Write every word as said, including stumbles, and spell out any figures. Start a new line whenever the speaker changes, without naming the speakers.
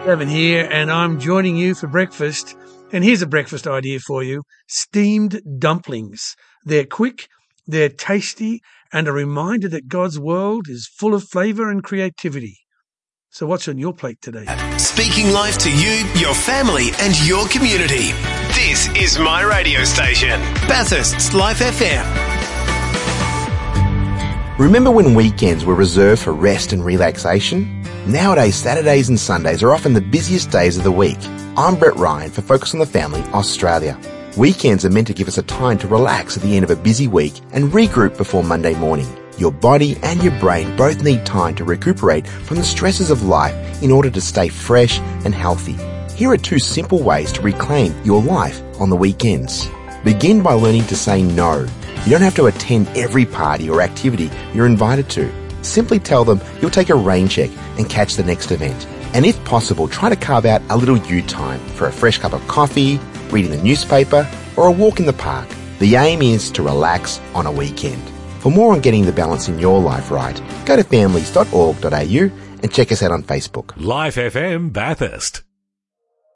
Gavin here, and I'm joining you for breakfast. And here's a breakfast idea for you. Steamed dumplings. They're quick, they're tasty, and a reminder that God's world is full of flavour and creativity. So what's on your plate today?
Speaking life to you, your family, and your community. This is my radio station, Bathurst's Life F M.
Remember when weekends were reserved for rest and relaxation? Nowadays, Saturdays and Sundays are often the busiest days of the week. I'm Brett Ryan for Focus on the Family Australia. Weekends are meant to give us a time to relax at the end of a busy week and regroup before Monday morning. Your body and your brain both need time to recuperate from the stresses of life in order to stay fresh and healthy. Here are two simple ways to reclaim your life on the weekends. Begin by learning to say no. You don't have to attend every party or activity you're invited to. Simply tell them you'll take a rain check and catch the next event. And if possible, try to carve out a little you time for a fresh cup of coffee, reading the newspaper, or a walk in the park. The aim is to relax on a weekend. For more on getting the balance in your life right, go to families dot org dot a u and check us out on Facebook.
Life F M Bathurst.